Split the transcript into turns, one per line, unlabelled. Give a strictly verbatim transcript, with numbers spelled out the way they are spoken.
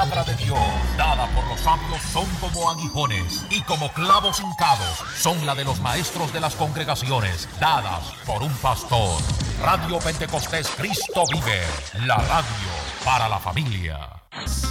palabra de Dios, dada por los sabios, son como aguijones y como clavos hincados, son la de los maestros de las congregaciones, dadas por un pastor. Radio Pentecostés Cristo Vive, la radio para la familia.